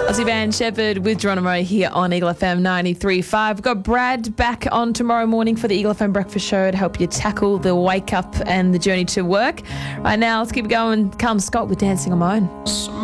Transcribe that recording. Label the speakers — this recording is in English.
Speaker 1: Aussie band Shepherd with Geronimo here on Eagle FM 93.5. We've got Brad back on tomorrow morning for the Eagle FM Breakfast Show to help you tackle the wake up and the journey to work. Right now, let's keep it going. Calum Scott with Dancing on My Own.